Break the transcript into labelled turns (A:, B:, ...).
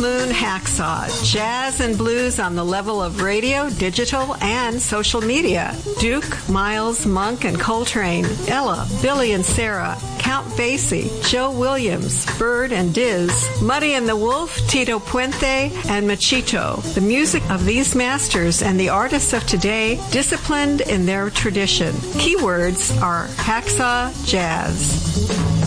A: Moon Hacksaw, jazz and blues on the level of radio, digital, and social media. Duke, Miles, Monk, and Coltrane, Ella, Billy and Sarah, Count Basie, Joe Williams, Bird and Diz, Muddy and the Wolf, Tito Puente, and Machito. The music of these masters and the artists of today, disciplined in their tradition. Keywords are hacksaw jazz.